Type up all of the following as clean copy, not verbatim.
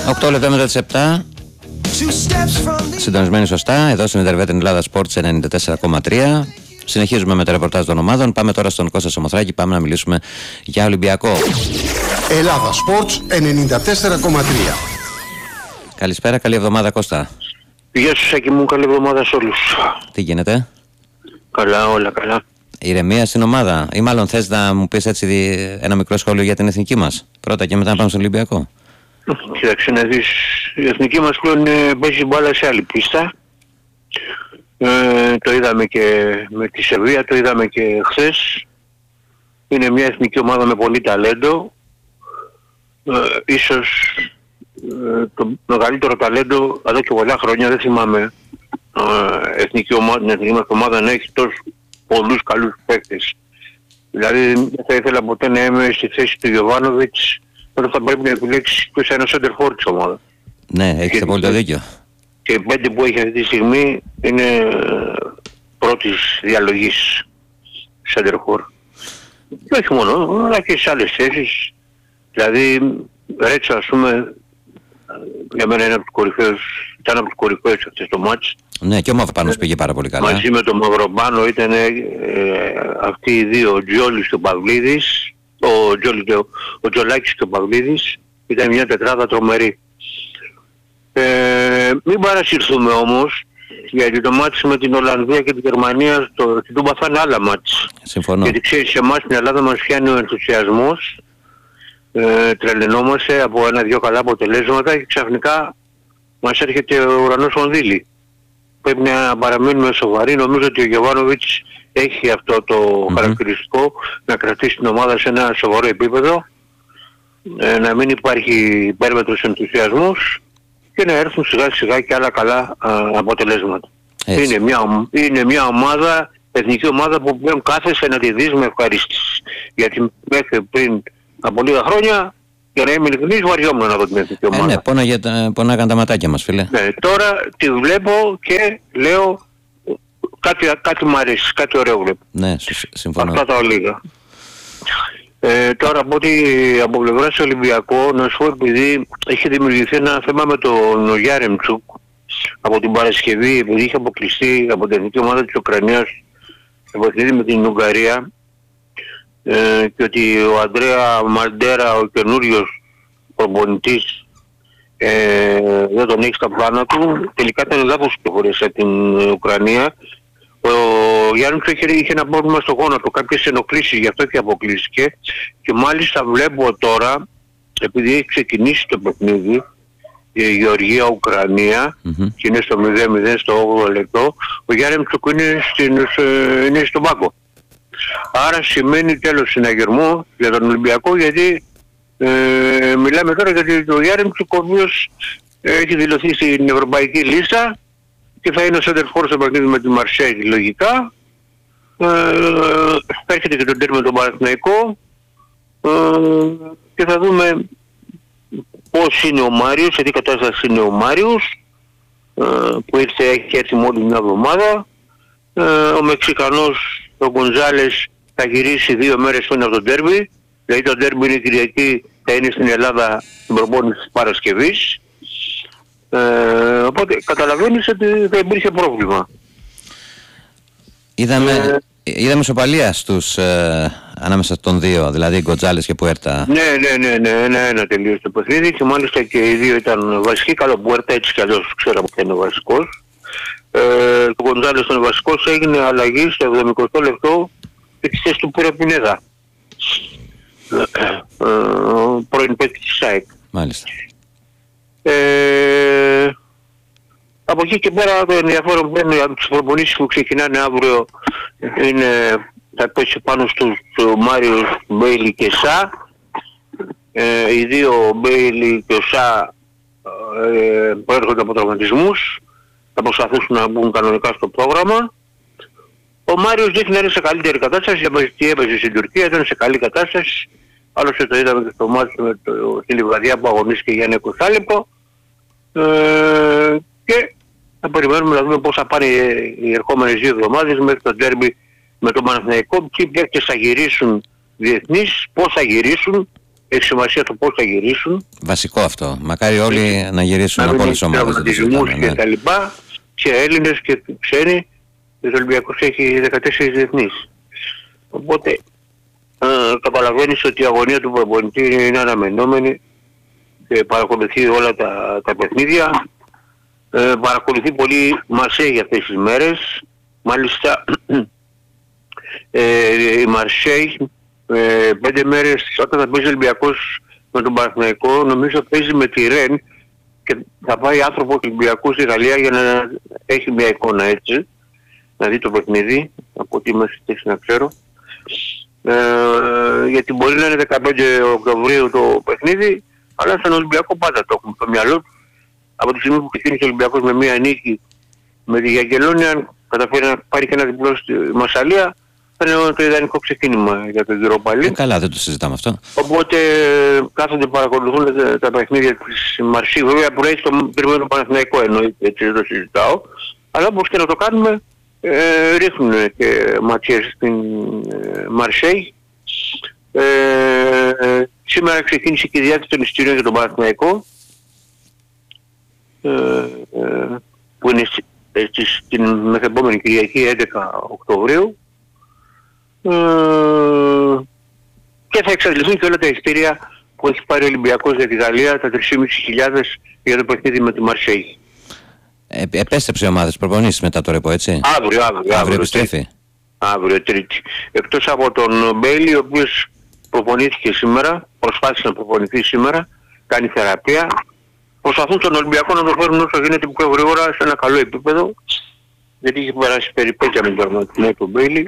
8 λεπτά μετά τις 7. Συντονισμένοι σωστά. Εδώ στην Ιντερβέτ Ελλάδα Sports 94,3. Συνεχίζουμε με τα ρεπορτάζ των ομάδων. Πάμε τώρα στον Κώστα Σωμοθράκη. Πάμε να μιλήσουμε για Ολυμπιακό. Ελλάδα Sports 94,3. Καλησπέρα, καλή εβδομάδα Κώστα. Γεια σου Σάκη μου, καλή εβδομάδα σε όλους. Τι γίνεται? Καλά, όλα καλά. Ηρεμία στην ομάδα, ή μάλλον θες να μου πεις έτσι ένα μικρό σχόλιο για την εθνική μας πρώτα και μετά να πάμε στον Ολυμπιακό? Κοίταξε να δεις, η εθνική μας πλέον παίζει μπάλα σε άλλη πίστα. Το είδαμε και με τη Σερβία, το είδαμε και χθες. Είναι μια εθνική ομάδα με πολύ ταλέντο. Ίσως το μεγαλύτερο ταλέντο εδώ και πολλά χρόνια, δεν θυμάμαι εθνική ομάδα, την εθνική μας ομάδα να έχει τόσο πολλούς καλούς παίκτες. Δηλαδή δεν θα ήθελα ποτέ να είμαι στη θέση του Γιοβάνοβιτς όταν θα πρέπει να επιλέξει ποιος είναι ένα center for της ομάδας. Ναι, έχεις απόλυτο δίκιο. Και οι 5 που έχει αυτή τη στιγμή είναι πρώτης διαλογής center for. Και όχι μόνο, αλλά και σε άλλες θέσεις. Δηλαδή Ρέτσο, ας πούμε, για μένα είναι από τους κορυφαίους, ήταν από τους κορυφαίους αυτές το μάτς. Ναι, και ο Μαυροπάνος πήγε πάρα πολύ καλά. Μαζί με τον Μαυροπάνο ήταν αυτοί οι δύο, ο Τζιόλης και ο Παυλίδης, ο Τζολάκης και ο Παυλίδης, ήταν μια τετράδα τρομερή. Μην παρασυρθούμε όμως, γιατί το μάτς με την Ολλανδία και την Γερμανία στην Τούμπα θα είναι άλλα μάτς. Συμφωνώ. Γιατί ξέρεις, σε εμάς στην Ελλάδα μας πιάνει ο ενθουσιασμός, τρελαινόμαστε από ένα-δυο καλά αποτελέσματα και ξαφνικά μας έρχεται ο ουρανός κονδύλι. Πρέπει να παραμείνουμε σοβαροί. Νομίζω ότι ο Γιοβάνοβιτς έχει αυτό το χαρακτηριστικό να κρατήσει την ομάδα σε ένα σοβαρό επίπεδο, να μην υπάρχει υπέρμετρος ενθουσιασμός και να έρθουν σιγά σιγά και άλλα καλά αποτελέσματα. Είναι μια ομάδα, εθνική ομάδα που πλέον κάθεσαι να τη δεις με ευχαρίστηση. Γιατί μέχρι πριν από λίγα χρόνια, για να είμαι ειλικρινής, βαριόμουν να δω την εθνική ομάδα. Ναι, πονάγαν τα ματάκια μας, φίλε. Ναι, τώρα τη βλέπω και λέω κάτι μου αρέσει, κάτι ωραίο βλέπω. Ναι, συμφωνώ. Αυτά τα ολίγα. Τώρα από πλευράς Ολυμπιακό, να σου πω, επειδή έχει δημιουργηθεί ένα θέμα με τον Γιάρεμτσουκ από την Παρασκευή, επειδή είχε αποκλειστεί από την εθνική ομάδα της Ουκρανίας σε παιχνίδι με την Ουγγαρία, και ότι ο Αντρέα Μαλντέρα, ο καινούριος προπονητής, δεν τον έχει στα πλάνα του. Τελικά ήταν λάθος κυκλοφορίας από την Ουκρανία. Ο Γιάννης είχε ένα πρόβλημα στο γόνατο, κάποιες ενοχλήσεις, γι' αυτό και αποκλείστηκε. Και μάλιστα βλέπω τώρα, επειδή έχει ξεκινήσει το παιχνίδι, η Γεωργία-Ουκρανία, και είναι στο 0-0 στο 8ο λεπτό, ο Γιάννης είναι στον πάγκο. Άρα σημαίνει τέλος συναγερμού για τον Ολυμπιακό, γιατί μιλάμε τώρα γιατί ο Γιάρεμτσουκ, ο οποίος έχει δηλωθεί στην ευρωπαϊκή λίστα και θα είναι ο center for στο παιχνίδι με τη Μαρσέη λογικά. Θα έρχεται και τον τέρμα με τον Παναθηναϊκό και θα δούμε πώς είναι ο Μάριος, σε τι κατάσταση είναι ο Μάριος, που έχει έρθει μόλις μια εβδομάδα. Ο Μεξικανός, ο Γκονζάλες, θα γυρίσει 2 μέρες πριν από τον ντέρμπι. Δηλαδή το ντέρμπι είναι Κυριακή, θα είναι στην Ελλάδα την προπόνηση της Παρασκευής. Οπότε καταλαβαίνεις ότι θα υπήρχε πρόβλημα. Είδαμε σοπαλία ανάμεσα των δύο, δηλαδή Γκοντζάλες και Πουέρτα. Ναι, ένα τελείωσε το παιχνίδι και μάλιστα και οι δύο ήταν βασικοί. Καλό, Πουέρτα έτσι κι αλλιώς ξέρω που είναι ο βασικός. Ο Γκοντζάλες ήταν βασικός, έγινε αλλαγή στο 70ο λεπτό και τη θέση του πήρε Πινέδα, πρώην παίκτης της ΑΕΚ. Μάλιστα. Από εκεί και πέρα το ενδιαφέρον που είναι από τις προπονήσεις που ξεκινάνε αύριο θα πέσει πάνω στους Μάριος, Μπέιλι και Σα. Οι δύο Μπέιλι και ο Σα προέρχονται από τραυματισμούς, θα προσπαθήσουν να μπουν κανονικά στο πρόγραμμα. Ο Μάριος δείχνει να είναι σε καλύτερη κατάσταση, γιατί έπαιζε στην Τουρκία, ήταν σε καλή κατάσταση. Άλλωστε το είδαμε και στο μάτι στη Λιβαδιά που αγωνίστηκε για ένα 20 λεπτό. Και θα περιμένουμε να δούμε πώς θα πάνε οι ερχόμενες 2 εβδομάδες μέχρι το ντέρμπι με τον Παναθηναϊκό. Ποιοι παίκτες θα γυρίσουν διεθνείς, πώς θα γυρίσουν, έχει σημασία το πώς θα γυρίσουν. Βασικό αυτό. Μακάρι όλοι να γυρίσουν από όλες τις ομάδες. Και τα λοιπά, και Έλληνες και ξένοι. Ο Ολυμπιακός έχει 14 διεθνείς. Οπότε καταλαβαίνεις ότι η αγωνία του προπονητή είναι αναμενόμενη και παρακολουθεί όλα τα παιχνίδια. Παρακολουθεί πολύ Μαρσέη για αυτές τις μέρες. Μάλιστα η Μαρσέη 5 μέρες όταν θα παίζει ο Ολυμπιακός με τον Παναθηναϊκό, νομίζω παίζει με τη Ρεν και θα πάει άνθρωπο Ολυμπιακού στη Γαλλία για να έχει μια εικόνα, έτσι, να δει το παιχνίδι, από ό,τι είμαι στη να ξέρω. Γιατί μπορεί να είναι 15 Οκτωβρίου το παιχνίδι, αλλά στον Ολυμπιακό πάντα το έχουμε στο μυαλό του. Από τη στιγμή που ξεκίνησε ο Ολυμπιακός με μια νίκη με τη Γιαγγελόνη, αν καταφέρει να πάρει και ένα διπλό στη Μασσαλία, θα είναι το ιδανικό ξεκίνημα για τον Europa League. Καλά, δεν το συζητάμε αυτό. Οπότε κάθονται παρακολουθούν τα παιχνίδια της Μαρσή. Βέβαια προέχει το περιμένω Παναθηναϊκό, εννοείται, έτσι δεν το συζητάω. Αλλά όπως και να το κάνουμε, ρίχνουν και ματιές στην Μαρσέη. Σήμερα ξεκίνησε και η διάθεση των εισιτηρίων για τον Παναθηναϊκό, που είναι στην μεθεπόμενη Κυριακή 11 Οκτωβρίου. Και θα εξαντληθούν και όλα τα εισιτήρια που έχει πάρει ο Ολυμπιακός για τη Γαλλία, τα 3.500 για το παιχνίδι με τη Μαρσέη. Επέστρεψε η ομάδα της προπονήσεις μετά το ρεπό, έτσι? Αύριο επιστρέφει. Αύριο Τρίτη. Εκτός από τον Μπέιλι, ο οποίος προπονήθηκε σήμερα, προσπάθησε να προπονηθεί σήμερα, κάνει θεραπεία. Προσπαθούν τον Ολυμπιακό να το φέρουν όσο γίνεται πιο γρήγορα σε ένα καλό επίπεδο, γιατί είχε περάσει περιπέτεια με τον τραυματισμό του Μπέιλι.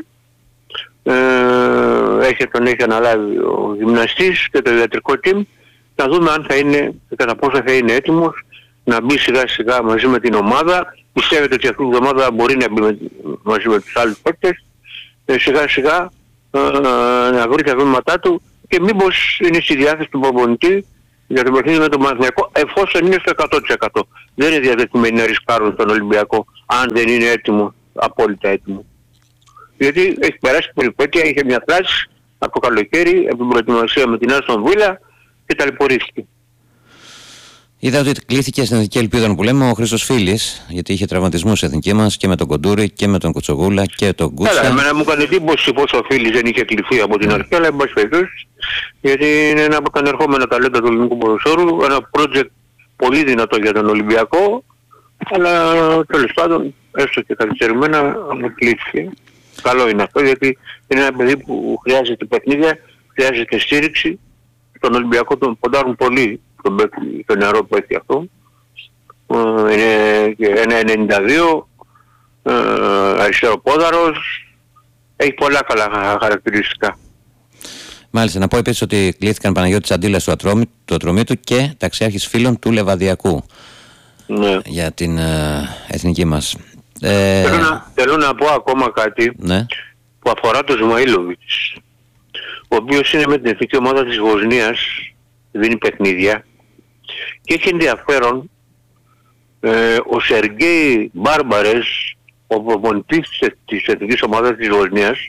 Τον έχει αναλάβει ο γυμναστής και το ιατρικό team. Να δούμε αν θα είναι, κατά πόσο θα είναι έτοιμος να μπει σιγά σιγά μαζί με την ομάδα. Πιστεύετε ότι αυτή τη εβδομάδα μπορεί να μπει μαζί με τους άλλους παίκτες, σιγά σιγά να βρει τα βήματά του και μήπως είναι στη διάθεση του προπονητή για το παιχνίδι με τον Παναθηναϊκό, εφόσον είναι στο 100%. Δεν είναι διαδεδομένοι να ρισκάρουν τον Ολυμπιακό αν δεν είναι έτοιμο, απόλυτα έτοιμο. Γιατί έχει περάσει περιπέτεια, είχε μια φλάση από το καλοκαίρι, από την προετοιμασία με την Άστον Βίλα και ταλαιπωρήθηκε. Είδα ότι κλήθηκε στην Εθνική Ελπίδα που λέμε ο Χρήστος Φίλης, γιατί είχε τραυματισμούς στην εθνική μας και με τον Κοντούρη και με τον Κουτσογούλα και τον Κούτσα. Καλά, εμένα μου έκανε εντύπωση πως ο Φίλης δεν είχε κληθεί από την αρχή, αλλά εν πάση περιπτώσει, γιατί είναι ένα από τα ανερχόμενα ταλέντα του ελληνικού ποδοσφαίρου, ένα project πολύ δυνατό για τον Ολυμπιακό, αλλά τέλος πάντων, έστω και καθυστερημένα, μου κλήθηκε. Καλό είναι αυτό, γιατί είναι ένα παιδί που χρειάζεται παιχνίδια, χρειάζεται στήριξη. Τον Ολυμπιακό τον ποντάρουν πολύ το νεαρό που έχει αυτό. Είναι και 1,92, αριστεροπόδαρος, έχει πολλά καλά χαρακτηριστικά. Μάλιστα, να πω επίσης ότι κλήθηκαν Παναγιώτης Αντίλας του Ατρωμίτου και ταξιάρχης φίλων του Λεβαδιακού, Ναι. για την εθνική μας. Θέλω να πω ακόμα κάτι, Ναι. που αφορά τον Ζμαΐλοβιτς, ο οποίος είναι με την εθνική ομάδα της Βοσνίας, δίνει παιχνίδια και έχει ενδιαφέρον ο Σεργέη Μπάρμπαρες, ο προπονητής της εθνικής ομάδας της Βοσνίας,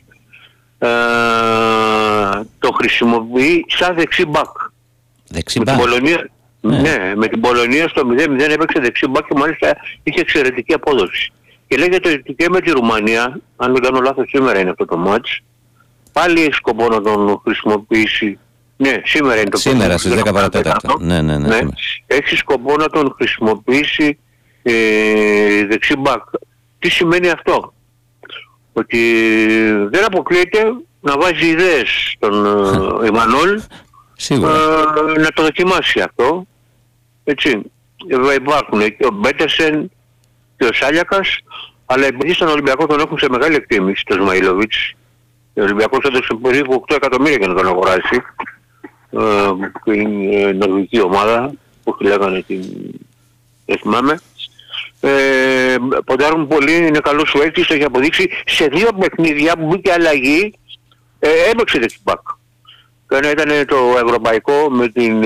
το χρησιμοποιεί σαν δεξί μπακ. Δεξί Με μπακ. την Πολωνία, ναι, με την Πολωνία στο 0-0 έπαιξε δεξί μπακ και μάλιστα είχε εξαιρετική απόδοση. Και λέγεται ότι και με τη Ρουμανία, αν δεν κάνω λάθος σήμερα είναι αυτό το μάτς, πάλι έχει σκοπό να τον χρησιμοποιήσει. Ναι, σήμερα είναι το πρώτο. Σήμερα στις 10 παρατέταρτο. Ναι. Έχει σκοπό να τον χρησιμοποιήσει δεξί μπακ. Τι σημαίνει αυτό? Ότι δεν αποκλείεται να βάζει ιδέες στον Εμμανουέλ να το δοκιμάσει αυτό. Έτσι. Υπάρχουν και ο Μπέτερσεν και ο Σάλιακας, αλλά επειδή στον Ολυμπιακό τον έχουν σε μεγάλη εκτίμηση τον Ζμαΐλοβιτς. Ο Ολυμπιακός έδωσε περίπου 8 εκατομμύρια για να τον αγοράσει. Την νορβηγική ομάδα που λέγανε την... δεν θυμάμαι. Ποντάρουν πολύ, είναι καλός παίκτης, το έχει αποδείξει. Σε 2 παιχνίδια που μπήκε αλλαγή έπαιξε δεξιμπάκ. Το ένα ήταν το ευρωπαϊκό με την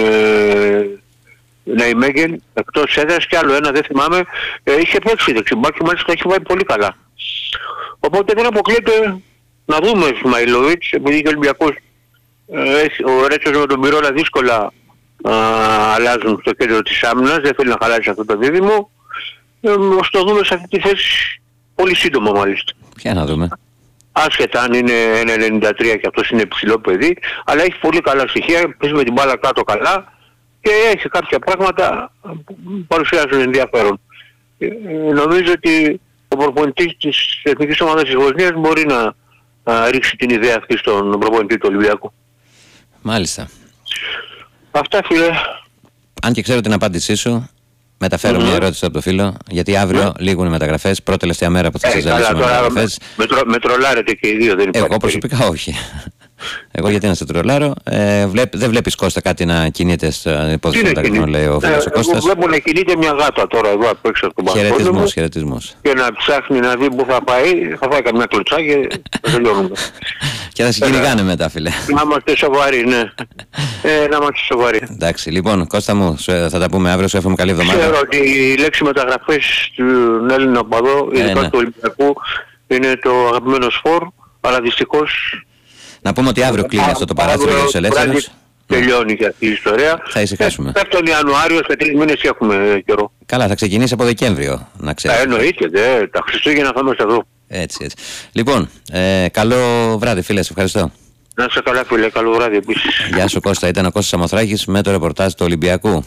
Ναϊμέγεν εκτός έδρας και άλλο ένα δεν θυμάμαι, είχε παίξει δεξιμπάκ και μάλιστα το έχει πάει πολύ καλά. Οπότε δεν αποκλείεται να δούμε Σμαΐλοβιτς, επειδή και ο Ολυμπιακός Ο Ρέτσος με τον Πυρόλα δύσκολα αλλάζουν στο κέντρο της άμυνας, δεν θέλει να χαλάσει αυτό το δίδυμο. Ως το δούμε σε αυτή τη θέση πολύ σύντομα μάλιστα. Για να δούμε. Άσχετα αν είναι 1,93 και αυτός είναι ψηλό παιδί, αλλά έχει πολύ καλά στοιχεία, παίζει με την μπάλα κάτω καλά και έχει κάποια πράγματα που παρουσιάζουν ενδιαφέρον. Νομίζω ότι ο προπονητής της Εθνικής Ομάδας της Βοσνίας μπορεί να ρίξει την ιδέα αυτή στον προπονητή του Ολυμπιακού. Μάλιστα. Αυτά, φίλε. Αν και ξέρω την απάντησή σου, μεταφέρω μια ερώτηση από το φίλο, γιατί αύριο λήγουν οι μεταγραφές, πρώτη τελευταία μέρα που θα σας ζητήσουμε μεταγραφές. Με τρολάρετε και οι δύο, δεν υπάρχει. Εγώ προσωπικά όχι. Εγώ γιατί να σε τρολάρω, δεν βλέπεις Κώστα κάτι να κινείται στο υπόθεση μεταγραφών, λέει ο φίλος ο Κώστας. Βλέπω να κινείται μια γάτα τώρα εδώ απ' έξω από τον μπαλκόνι. Χαιρετισμός. Και να ψάχνει να δει που θα πάει, θα φάει καμιά κλωτσά και θα τελειώνουμε. Και θα σε κυνηγάνε μετά, φίλε. Να είμαστε σοβαροί, ναι. Να είμαστε σοβαροί. Εντάξει, λοιπόν, Κώστα μου, θα τα πούμε αύριο, σου εύχομαι καλή εβδομάδα. Ξέρω ότι η λέξη μεταγραφές του Έλληνα οπαδό, ειδικά του Ολυμπιακού, είναι το αγαπημένο σπορ, αλλά δυστυχώς... Να πούμε ότι αύριο κλείνει αυτό το παράθυρο για τους ελεύθερους. Τελειώνει και αυτή η ιστορία. Θα ησυχάσουμε. Πέφτει τον Ιανουάριο, σε 3 μήνες έχουμε καιρό. Καλά, θα ξεκινήσει από Δεκέμβριο, να ξέρεις. Εννοείται, τα Χριστούγεννα θα είμαστε εδώ. Έτσι. Λοιπόν, καλό βράδυ, φίλε, σε ευχαριστώ. Να είσαι καλά, φίλε, καλό βράδυ επίσης. Γεια σου, Κώστα, ήταν ο Κώστας Σαμοθράκης με το ρεπορτάζ του Ολυμπιακού.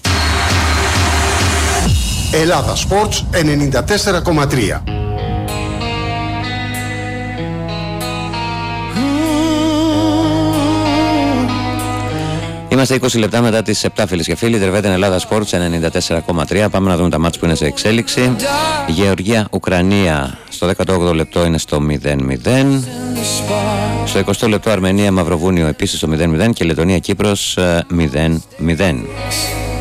Ελλάδα Sports 94,3. Είμαστε 20 λεπτά μετά τις 7, φίλες και φίλοι. Τερβέτεν Ελλάδα Sports 94,3. Πάμε να δούμε τα μάτς που είναι σε εξέλιξη. Γεωργία-Ουκρανία στο 18ο λεπτό είναι στο 0-0. Στο 20ο λεπτό Αρμενία-Μαυροβούνιο επίσης στο 0-0 και Λετωνία-Κύπρος 0-0.